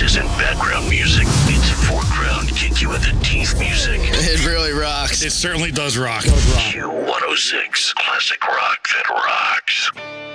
isn't background music. It's foreground, kick you in the teeth music. It really rocks. It certainly does rock. Q106, classic rock that rocks.